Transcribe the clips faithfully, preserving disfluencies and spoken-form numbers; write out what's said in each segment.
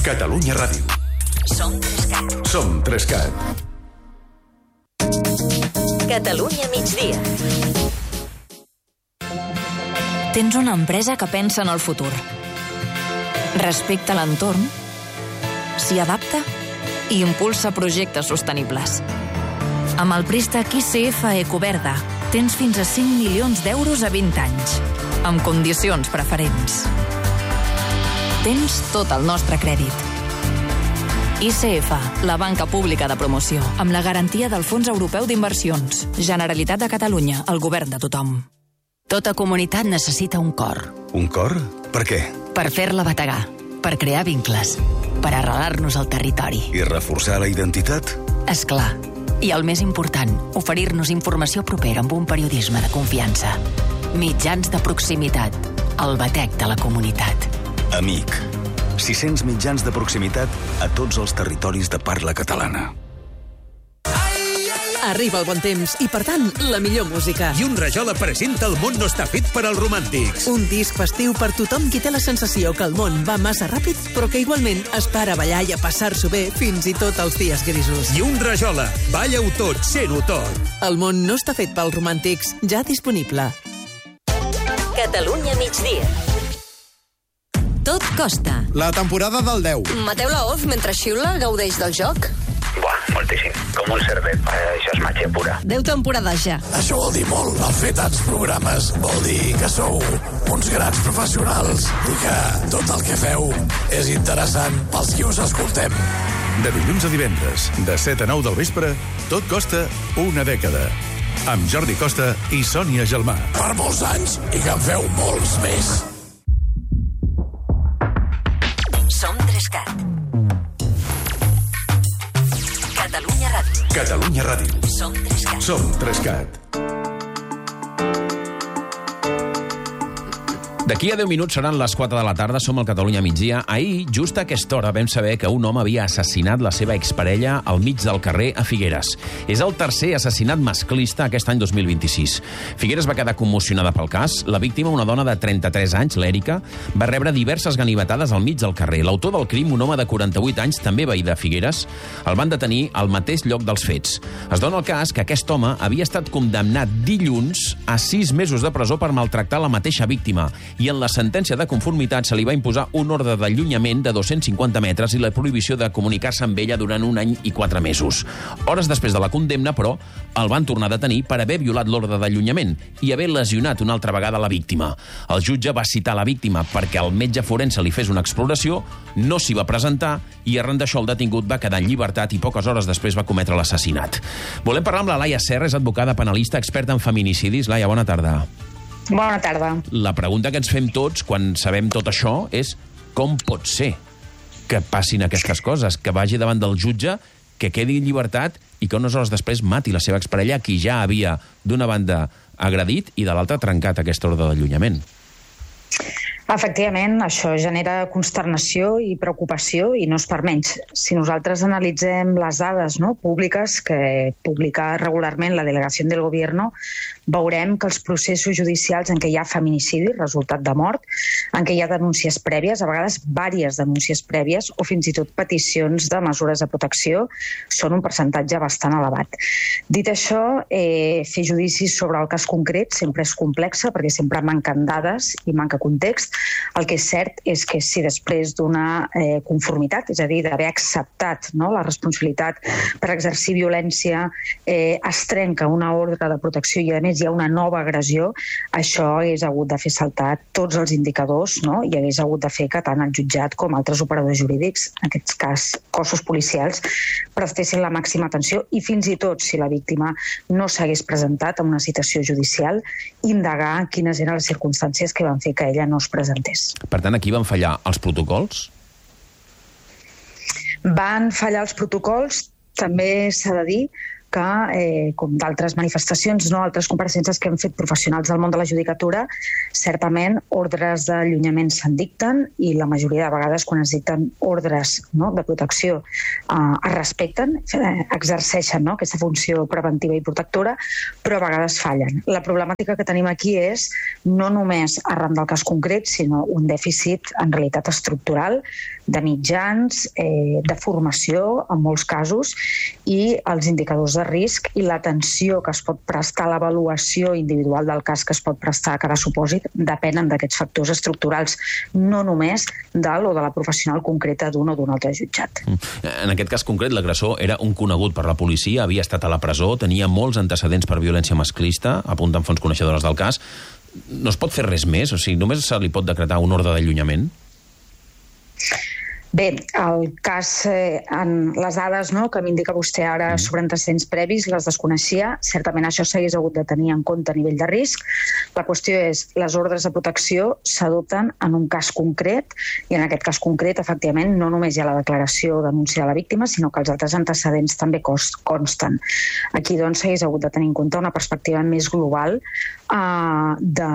Catalunya Ràdio. Som Trescat. Som Trescat. Catalunya migdia. Tens una empresa que pensa en el futur. Respecta l'entorn, s'hi adapta i impulsa projectes sostenibles. Amb el préstec I C F Ecoverda tens fins a cinc milions d'euros a vint anys, amb condicions preferents. Tens tot el nostre crèdit. I C F, la banca pública de promoció, amb la garantia del Fons Europeu d'Inversions. Generalitat de Catalunya, el govern de tothom. Tota comunitat necessita un cor. Un cor? Per què? Per fer-la bategar, per crear vincles, per arrelar-nos al territori. I reforçar la identitat? És clar. I el més important, oferir-nos informació propera amb un periodisme de confiança. Mitjans de proximitat, el batec de la comunitat. Amic. sis-cents mitjans de proximitat a tots els territoris de parla catalana. Arriba el bon temps i, per tant, la millor música. I un Rajola presenta El món no està fet per als romàntics. Un disc festiu per tothom qui té la sensació que el món va massa ràpid, però que igualment espera ballar i a passar-s'ho bé fins i tot els dies grisos. I un Rajola, balla-ho tot, sent-ho tot. El món no està fet pels romàntics, ja disponible. Catalunya migdia. Tot costa. La temporada del deu. Mateu Laoz, mentre xiula, gaudeix del joc? Buah, moltíssim. Com un cervet. Això és màgia pura. Deu temporades ja. Això vol dir molt. El fer tants programes vol dir que sou uns grans professionals i que tot el que feu és interessant pels qui us escoltem. De dilluns a divendres, de set a nou del vespre, Tot costa una dècada. Amb Jordi Costa i Sònia Gelmà. Per molts anys i que en feu molts més. Som Trescat. Catalunya Ràdio. Catalunya Ràdio. Som Trescat. Som Trescat. D'aquí a deu minuts seran les quatre de la tarda, som al Catalunya migdia. Ahir, just a aquesta hora, vam saber que un home havia assassinat la seva exparella al mig del carrer a Figueres. És el tercer assassinat masclista aquest any dos mil vint-i-sis. Figueres va quedar commocionada pel cas. La víctima, una dona de trenta-tres anys, l'Èrica, va rebre diverses ganivetades al mig del carrer. L'autor del crim, un home de quaranta-vuit anys, també veí de Figueres, el van detenir al mateix lloc dels fets. Es dona el cas que aquest home havia estat condemnat dilluns a sis mesos de presó per maltractar la mateixa víctima, i en la sentència de conformitat se li va imposar un ordre d'allunyament de dos-cents cinquanta metres i la prohibició de comunicar-se amb ella durant un any i quatre mesos. Hores després de la condemna, però, el van tornar a detenir per haver violat l'ordre d'allunyament i haver lesionat una altra vegada la víctima. El jutge va citar la víctima perquè el metge forense li fes una exploració, no s'hi va presentar i arran d'això el detingut va quedar en llibertat i poques hores després va cometre l'assassinat. Volem parlar amb la Laia Serra, és advocada penalista experta en feminicidis. Laia, bona tarda. Bona tarda. La pregunta que ens fem tots quan sabem tot això és com pot ser que passin aquestes coses, que vagi davant del jutge, que quedi en llibertat i que unes hores després mati la seva exparella, qui ja havia d'una banda agredit i de l'altra trencat aquesta ordre d'allunyament. Efectivament, això genera consternació i preocupació i no és per menys. Si nosaltres analitzem les dades no, públiques que publica regularment la Delegació del Gobierno, veurem que els processos judicials en què hi ha feminicidi, resultat de mort, en què hi ha denúncies prèvies, a vegades vàries denúncies prèvies o fins i tot peticions de mesures de protecció, són un percentatge bastant elevat. Dit això, eh, fer judicis sobre el cas concret sempre és complexa perquè sempre manquen dades i manca context. El que és cert és que si després d'una eh, conformitat, és a dir, d'haver acceptat no, la responsabilitat per exercir violència, eh, es trenca una ordre de protecció i a més hi ha una nova agressió, això hagués hagut de fer saltar tots els indicadors no? I hagués hagut de fer que tant el jutjat com altres operadors jurídics, en aquest cas cossos policials, prestessin la màxima atenció i fins i tot si la víctima no s'hagués presentat en una citació judicial, indagar quines eren les circumstàncies que van fer que ella no es presentés. Per tant, aquí van fallar els protocols? Van fallar els protocols, també s'ha de dir que, eh, com d'altres manifestacions, no, altres compareixences que han fet professionals del món de la judicatura, Certament, ordres d'allunyament se'n dicten i la majoria de vegades quan es dicten ordres, no, de protecció eh, es respecten, eh, exerceixen, no, aquesta funció preventiva i protectora, però a vegades fallen. La problemàtica que tenim aquí és no només arran del cas concret, sinó un dèficit en realitat estructural de mitjans, eh, de formació en molts casos, i els indicadors de risc i l'atenció que es pot prestar a l'avaluació individual del cas que es pot prestar a cada supòsit depenen d'aquests factors estructurals, no només del o de la professional concreta d'un o d'un altre jutjat. En aquest cas concret, l'agressor era un conegut per la policia, havia estat a la presó, tenia molts antecedents per violència masclista, apunten fonts coneixedores del cas. No es pot fer res més? O sigui, només se li pot decretar un ordre d'allunyament? Bé, el cas, eh, en les dades, no, que m'indica vostè ara sobre antecedents previs, les desconeixia. Certament això s'hagués hagut de tenir en compte a nivell de risc. La qüestió és, les ordres de protecció s'adopten en un cas concret i en aquest cas concret, efectivament, no només hi ha la declaració o denúncia de la víctima, sinó que els altres antecedents també consten. Aquí, doncs, s'hagués hagut de tenir en compte una perspectiva més global eh,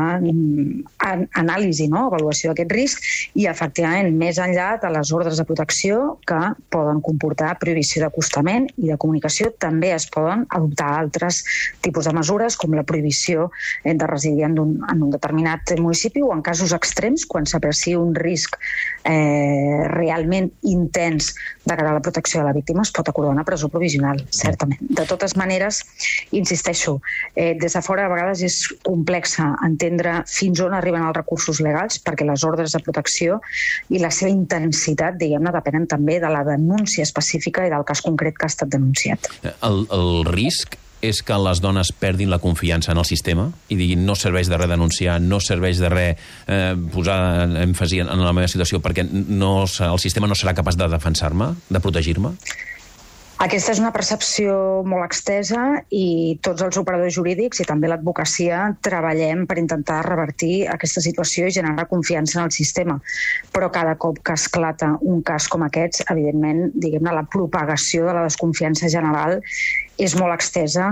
d'anàlisi, no?, avaluació d'aquest risc i, efectivament, més enllà de les ordres de protecció que poden comportar prohibició d'acostament i de comunicació, també es poden adoptar altres tipus de mesures, com la prohibició de residir en un, en un determinat municipi o en casos extrems, quan s'apreci un risc eh, realment intens de cara a la protecció de la víctima, es pot acordar una presó provisional, certament. De totes maneres, insisteixo, eh, des de fora a vegades és complex entendre fins on arriben els recursos legals, perquè les ordres de protecció i la seva intensitat, diguem-ne, depenen també de la denúncia específica i del cas concret que ha estat denunciat. El, el risc és que les dones perdin la confiança en el sistema i diguin no serveix de res denunciar, no serveix de res eh, posar èmfasi en, en la meva situació perquè no, el sistema no serà capaç de defensar-me, de protegir-me? Aquesta és una percepció molt extesa i tots els operadors jurídics i també l'advocacia treballem per intentar revertir aquesta situació i generar confiança en el sistema. Però cada cop que esclata un cas com aquests, evidentment, diguem-ne, la propagació de la desconfiança general és molt extesa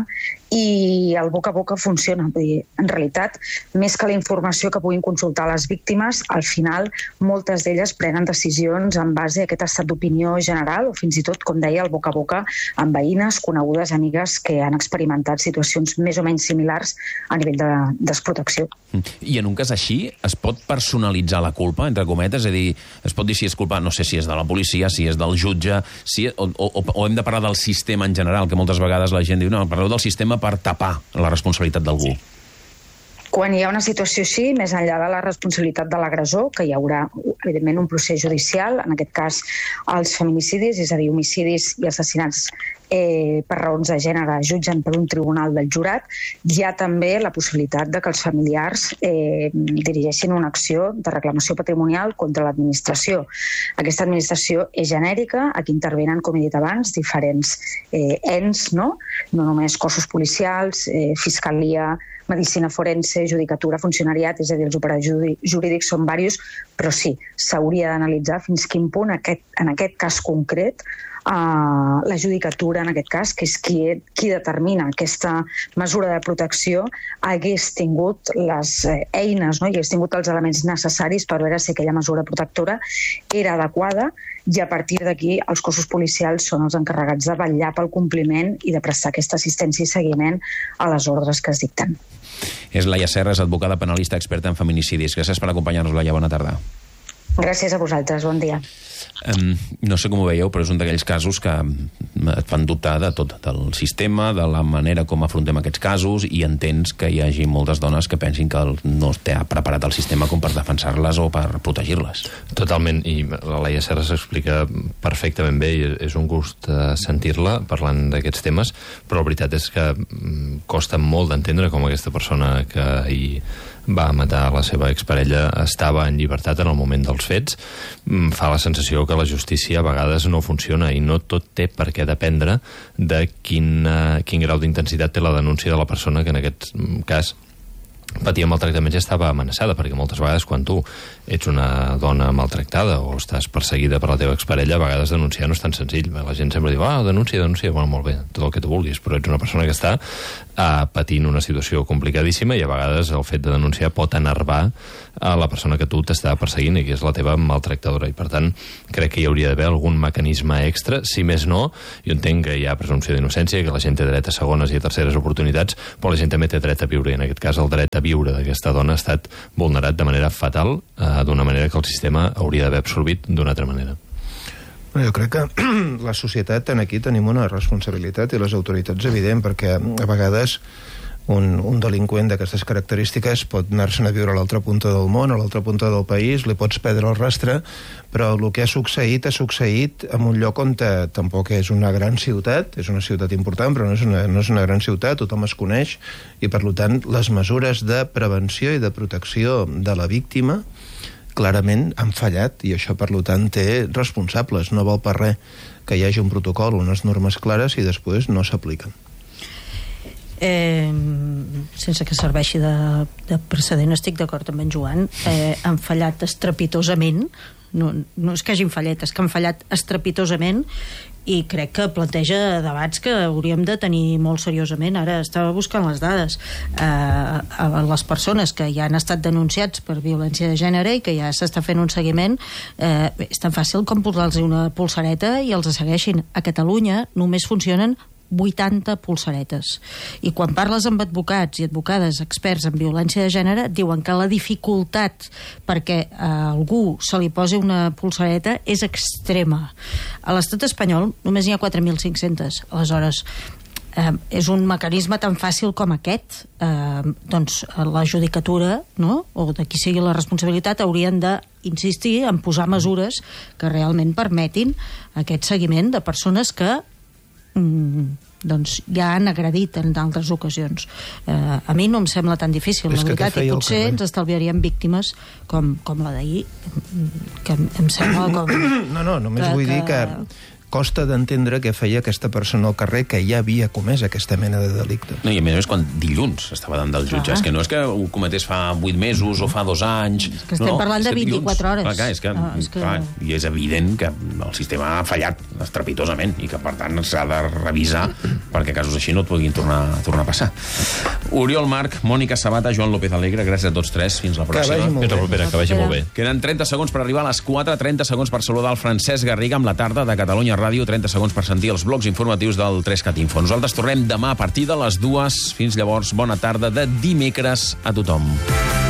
i el boca a boca funciona. Vull dir, en realitat, més que la informació que puguin consultar les víctimes, al final moltes d'elles prenen decisions en base a aquest estat d'opinió general o fins i tot, com deia, el boca a boca amb veïnes, conegudes, amigues que han experimentat situacions més o menys similars a nivell de desprotecció. I en un cas així es pot personalitzar la culpa, entre cometes? És a dir, es pot dir si és culpa, no sé si és de la policia, si és del jutge, si, o, o, o hem de parlar del sistema en general, que moltes vegades la gent diu, no, parleu del sistema per tapar la responsabilitat d'algú. Quan hi ha una situació així, més enllà de la responsabilitat de l'agressor, que hi haurà, evidentment, un procés judicial, en aquest cas els feminicidis, és a dir, homicidis i assassinats eh, per raons de gènere, jutgen per un tribunal del jurat, hi ha també la possibilitat de que els familiars eh, dirigeixin una acció de reclamació patrimonial contra l'administració. Aquesta administració és genèrica, aquí intervenen, com he dit abans, diferents eh, ens, no? No només cossos policials, eh, fiscalia, medicina forense, judicatura, funcionariat, és a dir, els operadors jurídics són diversos, però sí, s'hauria d'analitzar fins quin punt aquest, en aquest cas concret uh, la judicatura, en aquest cas, que és qui, qui determina aquesta mesura de protecció, hagués tingut les eines, no? I hagués tingut els elements necessaris per veure si aquella mesura protectora era adequada, i a partir d'aquí els cossos policials són els encarregats de vetllar pel compliment i de prestar aquesta assistència i seguiment a les ordres que es dicten. És Laia Serres, advocada penalista experta en feminicidis. Gràcies per acompanyar-nos, Laia. Bona tarda. Gràcies a vosaltres. Bon dia. Um, no sé com ho veieu, però és un d'aquells casos que et fan dubtar de tot, del sistema, de la manera com afrontem aquests casos, i entens que hi hagi moltes dones que pensin que no està preparat el sistema com per defensar-les o per protegir-les. Totalment, i la Laia Serra s'explica perfectament bé, i és un gust sentir-la parlant d'aquests temes, però la veritat és que costa molt d'entendre com aquesta persona que hi va matar la seva exparella estava en llibertat en el moment dels fets. Fa la sensació que la justícia a vegades no funciona i no tot té per què dependre de quin, quin grau d'intensitat té la denúncia de la persona que en aquest cas patia maltractament i estava amenaçada, perquè moltes vegades quan tu ets una dona maltractada o estàs perseguida per la teva exparella, a vegades denunciar no és tan senzill. La gent sempre diu, ah, denúncia, denúncia, bueno, molt bé, tot el que tu vulguis, però ets una persona que està uh, patint una situació complicadíssima, i a vegades el fet de denunciar pot enervar a la persona que tu t'està perseguint i que és la teva maltractadora, i per tant crec que hi hauria d'haver algun mecanisme extra. Si més no, jo entenc que hi ha presumpció d'innocència, que la gent té dret a segones i a terceres oportunitats, però la gent també té dret a viure, i en aquest cas el dret a viure d'aquesta dona ha estat vulnerat de manera fatal, eh, d'una manera que el sistema hauria d'haver absorbit d'una altra manera. Jo crec que la societat en aquí tenim una responsabilitat, i les autoritats evident, perquè a vegades un, un delinqüent d'aquestes característiques pot anar-se'n a viure a l'altra punta del món, a l'altra punta del país, li pots perdre el rastre, però el que ha succeït ha succeït en un lloc on te, tampoc és una gran ciutat, és una ciutat important, però no és una, no és una gran ciutat, tothom es coneix, i per tant les mesures de prevenció i de protecció de la víctima clarament han fallat, i això per tant té responsables. No val per res que hi hagi un protocol, unes normes clares, i després no s'apliquen. Eh, sense que serveixi de, de precedent, estic d'acord amb en Joan, eh, han fallat estrepitosament, no, no és que hagin fallat, és que han fallat estrepitosament, i crec que planteja debats que hauríem de tenir molt seriosament. Ara estava buscant les dades. Eh, les persones que ja han estat denunciats per violència de gènere i que ja s'està fent un seguiment, eh, és tan fàcil com posar-los una pulsareta i els segueixin. A Catalunya només funcionen vuitanta pulsaretes. I quan parles amb advocats i advocades experts en violència de gènere, diuen que la dificultat perquè a algú se li posi una pulsareta és extrema. A l'estat espanyol només n'hi ha quatre mil cinc-cents. Aleshores, eh, és un mecanisme tan fàcil com aquest. Eh, doncs la judicatura, no?, o de qui sigui la responsabilitat, haurien de insistir en posar mesures que realment permetin aquest seguiment de persones que Mm, doncs ja han agredit en d'altres ocasions. Eh, a mi no em sembla tan difícil, la veritat, i potser ens estalviaríem víctimes com, com la d'ahir, que em sembla com... No, no, només que, vull dir que costa d'entendre què feia aquesta persona al carrer que ja havia comès aquesta mena de delicte. No, i a més a més, quan dilluns estava davant del jutge, ah. és que no és que ho cometés fa vuit mesos o fa dos anys... És que estem no, parlant de vint-i-quatre hores. Clar, és que, ah, és que... Clar, i és evident que el sistema ha fallat estrepitosament i que, per tant, s'ha de revisar perquè casos així no et puguin tornar, tornar a passar. Oriol Marc, Mònica Sabata, Joan López Alegre, gràcies a tots tres. Fins la pròxima. Fins la propera, que vagi molt bé. Queden trenta segons per arribar a les quatre, trenta segons per saludar el Francesc Garriga amb la tarda de Catalunya Ràdio, trenta segons per sentir els blocs informatius del tres-cat Info. Nosaltres tornem demà a partir de les dues. Fins llavors, bona tarda de dimecres a tothom.